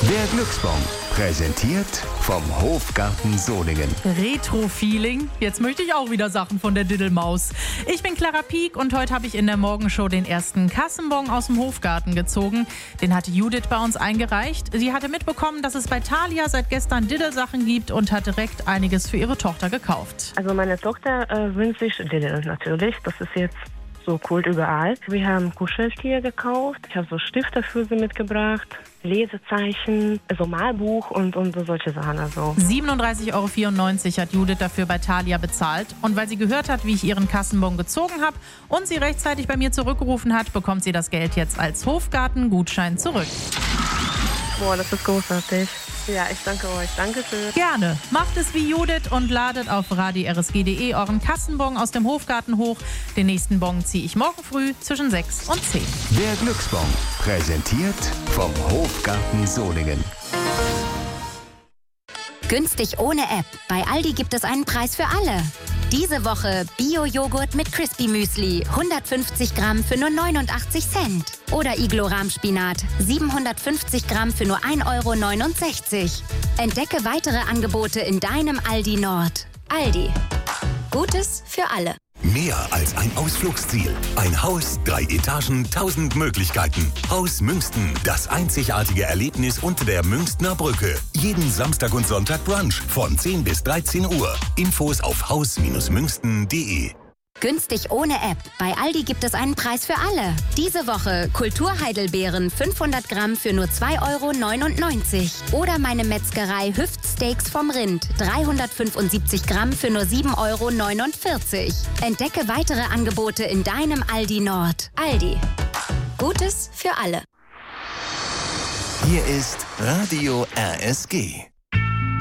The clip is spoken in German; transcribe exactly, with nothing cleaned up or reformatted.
Der Glücksbon, präsentiert vom Hofgarten Solingen. Retro-Feeling. Jetzt möchte ich auch wieder Sachen von der Diddelmaus. Ich bin Clara Pieck und heute habe ich in der Morgenshow den ersten Kassenbon aus dem Hofgarten gezogen. Den hatte Judith bei uns eingereicht. Sie hatte mitbekommen, dass es bei Thalia seit gestern Diddelsachen gibt und hat direkt einiges für ihre Tochter gekauft. Also meine Tochter äh, wünscht sich Diddel natürlich. Das ist jetzt so Kult überall. Wir haben Kuscheltier gekauft. Ich habe so Stifte für sie mitgebracht, Lesezeichen, so Malbuch und, und so solche Sachen. Also. siebenunddreißig Euro vierundneunzig hat Judith dafür bei Thalia bezahlt. Und weil sie gehört hat, wie ich ihren Kassenbon gezogen habe und sie rechtzeitig bei mir zurückgerufen hat, bekommt sie das Geld jetzt als Hofgarten-Gutschein zurück. Boah, das ist großartig. Ja, ich danke euch. Dankeschön. Gerne. Macht es wie Judith und ladet auf radio r s g punkt d e euren Kassenbon aus dem Hofgarten hoch. Den nächsten Bon ziehe ich morgen früh zwischen sechs und zehn. Der Glücksbon, präsentiert vom Hofgarten Solingen. Günstig ohne App. Bei Aldi gibt es einen Preis für alle. Diese Woche Bio-Joghurt mit Crispy Müsli, hundertfünfzig Gramm für nur neunundachtzig Cent. Oder Iglo-Rahmspinat, siebenhundertfünfzig Gramm für nur ein Euro neunundsechzig. Entdecke weitere Angebote in deinem Aldi Nord. Aldi. Gutes für alle. Mehr als ein Ausflugsziel. Ein Haus, drei Etagen, tausend Möglichkeiten. Haus Münsten, das einzigartige Erlebnis unter der Münstner Brücke. Jeden Samstag und Sonntag Brunch von zehn bis dreizehn Uhr. Infos auf haus münsten punkt de. Günstig ohne App. Bei Aldi gibt es einen Preis für alle. Diese Woche Kulturheidelbeeren fünfhundert Gramm für nur zwei Euro neunundneunzig. Oder meine Metzgerei Hüftsteaks vom Rind, dreihundertfünfundsiebzig Gramm für nur sieben Euro neunundvierzig. Entdecke weitere Angebote in deinem Aldi Nord. Aldi. Gutes für alle. Hier ist Radio R S G.